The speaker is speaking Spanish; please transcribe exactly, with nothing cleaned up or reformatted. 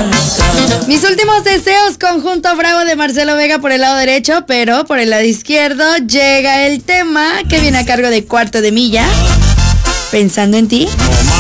Mis últimos deseos, conjunto bravo de Marcelo Vega por el lado derecho, pero por el lado izquierdo llega el tema que viene a cargo de Cuarto de Milla. Pensando en ti.